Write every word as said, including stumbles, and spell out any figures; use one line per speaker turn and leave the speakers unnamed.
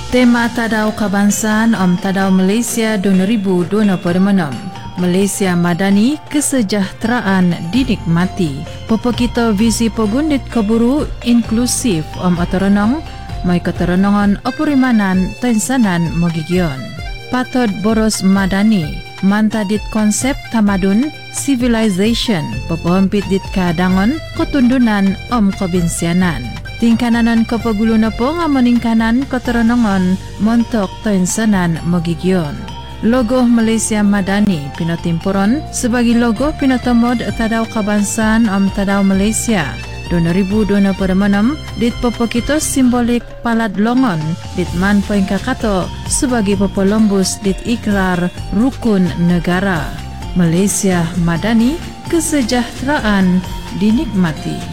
Tema Tadau Kebangsaan Om Tadau Malaysia dua ribu dua puluh enam. Malaysia Madani, kesejahteraan dinikmati. Popo kita visi pogundit keburu inklusif Om Atoronong, mai keterenongan opurimanan tensanan mogigion. Patut boros Madani, mantadit konsep tamadun civilization, popo hempit dit kadangon ketundunan Om kebinsianan. Tingkananan kapagulunan po nga maningkanan keterenongan montok tensanan mogigion. Logo Malaysia Madani pinotimpuron sebagai logo pinotomod Tadau Kebangsaan Om Tadau Malaysia dua ribu dua puluh enam dit popo kita simbolik palad longon dit man poin kakato sebagai popo lombus dit ikrar rukun negara. Malaysia Madani, kesejahteraan dinikmati.